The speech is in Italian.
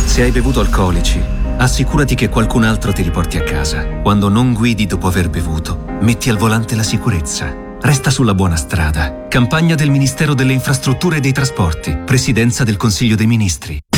Se hai bevuto alcolici, assicurati che qualcun altro ti riporti a casa. Quando non guidi dopo aver bevuto, metti al volante la sicurezza. Resta sulla buona strada. Campagna del Ministero delle Infrastrutture e dei Trasporti. Presidenza del Consiglio dei Ministri.